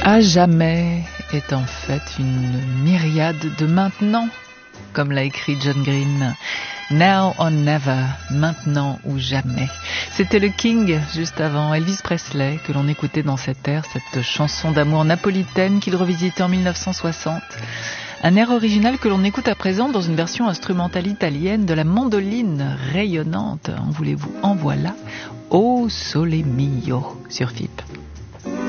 À jamais est en fait une myriade de maintenant, comme l'a écrit John Green. Now or never, maintenant ou jamais. C'était le King juste avant Elvis Presley que l'on écoutait dans cette air, cette chanson d'amour napolitaine qu'il revisitait en 1960. Un air original que l'on écoute à présent dans une version instrumentale italienne de la mandoline rayonnante. En voulez-vous, en voilà. Oh Sole Mio sur FIP.